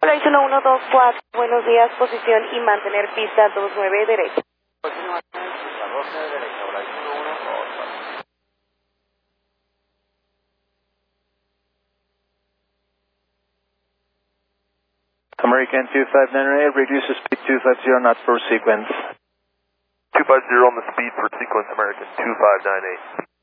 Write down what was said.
Horizon 124, buenos días, posición y mantener pista 29 derecha. Continúa pista 12 derecha, Horizon 124. American 2598, reduces speed 250 knots per sequence. 250 on the speed for sequence, American 2598.